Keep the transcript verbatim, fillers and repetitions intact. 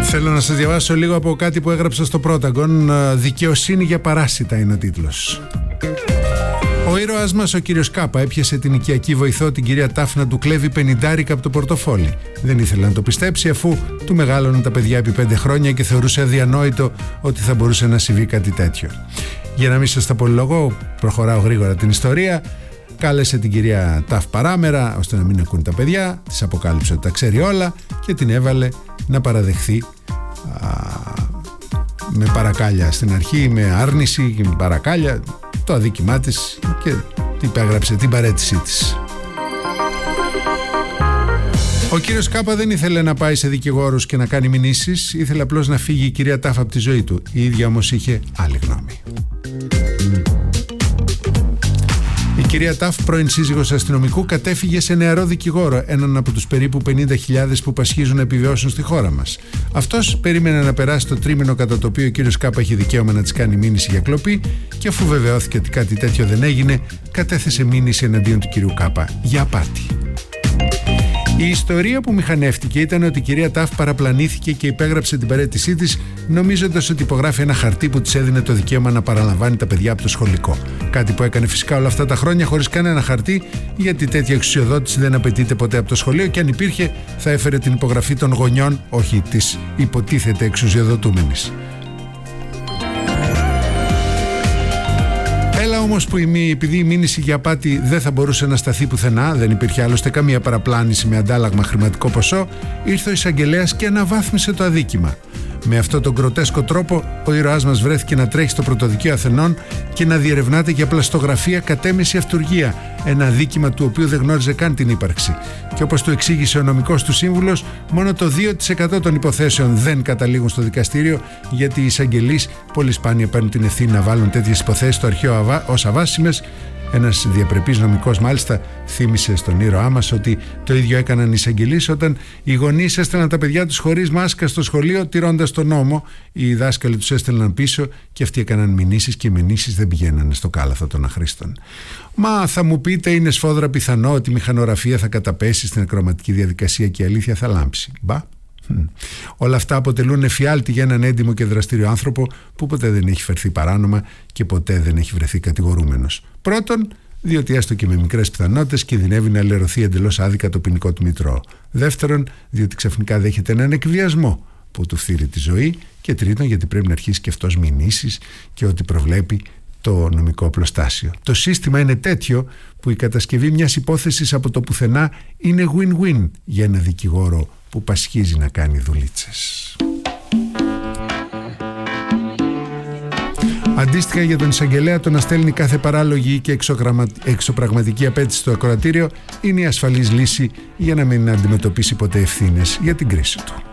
Θέλω να σας διαβάσω λίγο από κάτι που έγραψα στο Πρόταγκον. Δικαιοσύνη για παράσιτα είναι ο τίτλος. Ο ήρωας μας, ο κύριος Κάπα, έπιασε την οικιακή βοηθό, την κυρία Τάφ, να του κλέβει πενηντάρικα από το πορτοφόλι. Δεν ήθελε να το πιστέψει, αφού του μεγάλωναν τα παιδιά επί πέντε χρόνια και θεωρούσε αδιανόητο ότι θα μπορούσε να συμβεί κάτι τέτοιο. Για να μην σας τα πολυλογώ, προχωράω γρήγορα την ιστορία. Κάλεσε την κυρία Τάφ παράμερα, ώστε να μην ακούν τα παιδιά, της αποκάλυψε ότι τα ξέρει όλα και την έβαλε να παραδεχθεί α, με παρακάλια στην αρχή, με άρνηση και με παρακάλια το αδίκημά της και υπέγραψε την παραίτησή της. Ο κύριος Κάπα δεν ήθελε να πάει σε δικηγόρους και να κάνει μηνύσεις, ήθελε απλώς να φύγει η κυρία Τάφ από τη ζωή του. Η ίδια όμως είχε άλλη γνώμη. Η κυρία Τάφ, πρώην σύζυγος αστυνομικού, κατέφυγε σε νεαρό δικηγόρο, έναν από τους περίπου πενήντα χιλιάδες που πασχίζουν να επιβιώσουν στη χώρα μας. Αυτός περίμενε να περάσει το τρίμηνο κατά το οποίο ο κύριος Κάπα έχει δικαίωμα να της κάνει μήνυση για κλοπή και αφού βεβαιώθηκε ότι κάτι τέτοιο δεν έγινε, κατέθεσε μήνυση εναντίον του κυρίου Κάπα για απάτη. Η ιστορία που μηχανεύτηκε ήταν ότι η κυρία Τάφ παραπλανήθηκε και υπέγραψε την παραίτησή της, νομίζοντας ότι υπογράφει ένα χαρτί που της έδινε το δικαίωμα να παραλαμβάνει τα παιδιά από το σχολικό. Κάτι που έκανε φυσικά όλα αυτά τα χρόνια χωρίς κανένα χαρτί, γιατί τέτοια εξουσιοδότηση δεν απαιτείται ποτέ από το σχολείο και αν υπήρχε θα έφερε την υπογραφή των γονιών, όχι της υποτίθεται εξουσιοδοτούμενης. Έλα όμως που η, επειδή η μήνυση για απάτη δεν θα μπορούσε να σταθεί πουθενά, δεν υπήρχε άλλωστε καμία παραπλάνηση με αντάλλαγμα χρηματικό ποσό, ήρθε ο εισαγγελέας και αναβάθμισε το αδίκημα. Με αυτόν τον γκροτέσκο τρόπο, ο ήρωάς μας βρέθηκε να τρέχει στο Πρωτοδικείο Αθηνών και να διερευνάται για πλαστογραφία κατ' έμεση αυτουργία, ένα αδίκημα του οποίου δεν γνώριζε καν την ύπαρξη. Και όπως του εξήγησε ο νομικός του σύμβουλος, μόνο το δύο τοις εκατό των υποθέσεων δεν καταλήγουν στο δικαστήριο, γιατί οι εισαγγελείς πολύ σπάνια παίρνουν την ευθύνη να βάλουν τέτοιες υποθέσεις στο αρχείο ως αβάσιμες. Ένας διαπρεπής νομικός μάλιστα θύμισε στον ήρωά μας ότι το ίδιο έκαναν οι εισαγγελείς όταν οι γονείς έστελναν τα παιδιά τους χωρίς μάσκα στο σχολείο, τηρώντας τον νόμο. Οι δάσκαλοι τους έστελναν πίσω και αυτοί έκαναν μηνύσεις και οι μηνύσεις δεν πηγαίνανε στο κάλαθο των αχρήστων. Μα θα μου πείτε, είναι σφόδρα πιθανό ότι η μηχανογραφία θα καταπέσει στην ακροματική διαδικασία και η αλήθεια θα λάμψει. Μπα. Όλα αυτά αποτελούν εφιάλτη για έναν έντιμο και δραστήριο άνθρωπο που ποτέ δεν έχει φερθεί παράνομα και ποτέ δεν έχει βρεθεί κατηγορούμενος. Πρώτον, διότι έστω και με μικρές πιθανότητες κινδυνεύει να λερωθεί εντελώς άδικα το ποινικό του μητρό. Δεύτερον, διότι ξαφνικά δέχεται έναν εκβιασμό που του φθείρει τη ζωή. Και τρίτον, γιατί πρέπει να αρχίσει και αυτός μηνύσεις και ό,τι προβλέπει το νομικό οπλοστάσιο. Το σύστημα είναι τέτοιο που η κατασκευή μιας υπόθεσης από το πουθενά είναι win-win για ένα δικηγόρο που πασχίζει να κάνει δουλίτσες. Αντίστοιχα, για τον εισαγγελέα, το να στέλνει κάθε παράλογη και εξωπραγματική απέτηση στο ακροατήριο είναι η ασφαλής λύση για να μην αντιμετωπίσει ποτέ ευθύνες για την κρίση του.